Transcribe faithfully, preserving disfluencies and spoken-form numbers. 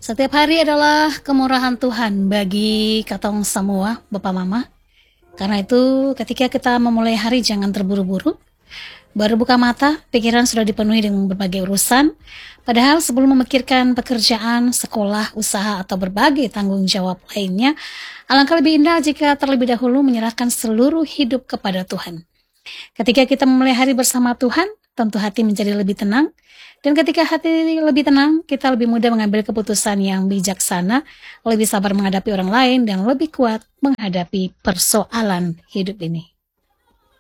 Setiap hari adalah kemurahan Tuhan bagi katong semua, Bapak Mama. Karena itu ketika kita memulai hari jangan terburu-buru. Baru buka mata, pikiran sudah dipenuhi dengan berbagai urusan. Padahal sebelum memikirkan pekerjaan, sekolah, usaha, atau berbagai tanggung jawab lainnya, alangkah lebih indah jika terlebih dahulu menyerahkan seluruh hidup kepada Tuhan. Ketika kita memulai hari bersama Tuhan, tentu hati menjadi lebih tenang. Dan ketika hati lebih tenang, kita lebih mudah mengambil keputusan yang bijaksana, lebih sabar menghadapi orang lain, dan lebih kuat menghadapi persoalan hidup ini.